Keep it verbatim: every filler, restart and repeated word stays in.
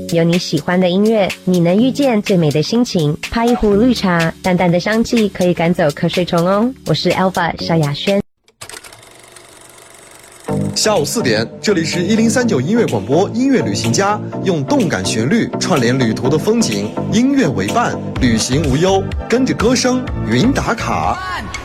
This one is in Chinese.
有你喜欢的音乐，你能遇见最美的心情。泡一壶绿茶，淡淡的香气可以赶走瞌睡虫哦。我是 Alpha 萧亚轩。 下午四点，这里是一零三九音乐广播，音乐旅行家用动感旋律串联旅途的风景，音乐为伴，旅行无忧，跟着歌声云打卡。